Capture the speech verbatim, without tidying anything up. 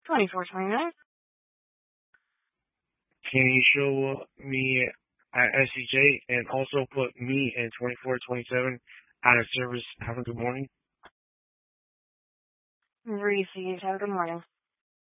twenty-four twenty-nine. Can you show me at S C J and also put me in twenty-four twenty-seven out of service? Have a good morning. Received. Have a good morning.